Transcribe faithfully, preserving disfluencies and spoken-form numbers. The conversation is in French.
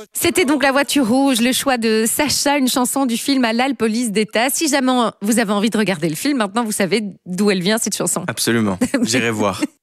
C'était donc La Voiture Rouge, le choix de Sacha, une chanson du film Halal Police d'État. Si jamais vous avez envie de regarder le film, maintenant vous savez d'où elle vient cette chanson. Absolument, j'irai voir.